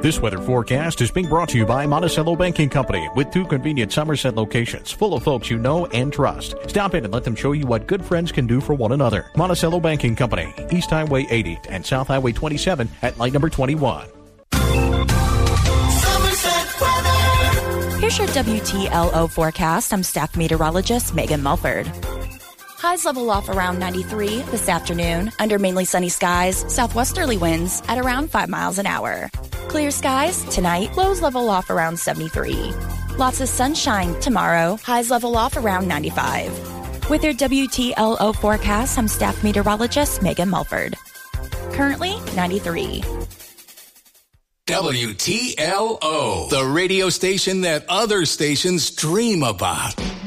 This weather forecast is being brought to you by Monticello Banking Company with 2 convenient Somerset locations full of folks you know and trust. Stop in and let them show you what good friends can do for one another. Monticello Banking Company, East Highway 80 and South Highway 27 at light number 21. Here's your WTLO forecast. I'm staff meteorologist Megan Mulford. Highs level off around 93 this afternoon under mainly sunny skies, southwesterly winds at around 5 miles an hour. Clear skies tonight, lows level off around 73. Lots of sunshine tomorrow, highs level off around 95. With your WTLO forecast, I'm staff meteorologist Megan Mulford. Currently 93. WTLO, the radio station that other stations dream about.